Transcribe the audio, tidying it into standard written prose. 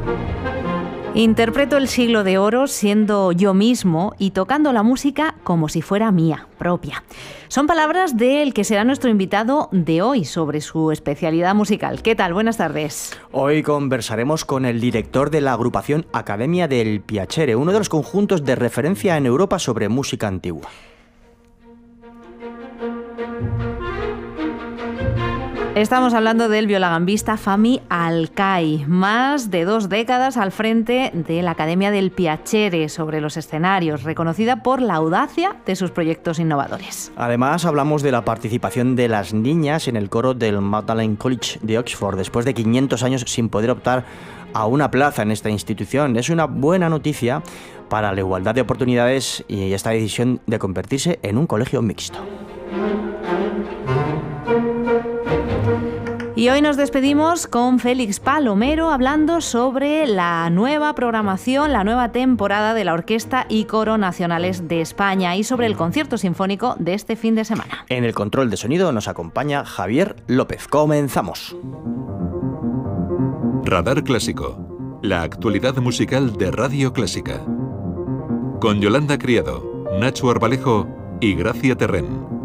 Interpreto el siglo de oro siendo yo mismo y tocando la música como si fuera mía, propia. Son palabras del que será nuestro invitado de hoy sobre su especialidad musical. ¿Qué tal? Buenas tardes. Hoy conversaremos con el director de la agrupación Accademia del Piacere, uno de los conjuntos de referencia en Europa sobre música antigua. Estamos hablando del violagambista Fami Alcai, más de 2 décadas al frente de la Accademia del Piacere sobre los escenarios, reconocida por la audacia de sus proyectos innovadores. Además, hablamos de la participación de las niñas en el coro del Magdalen College de Oxford, después de 500 años sin poder optar a una plaza en esta institución. Es una buena noticia para la igualdad de oportunidades y esta decisión de convertirse en un colegio mixto. Y hoy nos despedimos con Félix Palomero hablando sobre la nueva programación, la nueva temporada de la Orquesta y Coro Nacionales de España y sobre el concierto sinfónico de este fin de semana. En el control de sonido nos acompaña Javier López. Comenzamos. Radar Clásico, la actualidad musical de Radio Clásica. Con Yolanda Criado, Nacho Arbalejo y Gracia Terrén.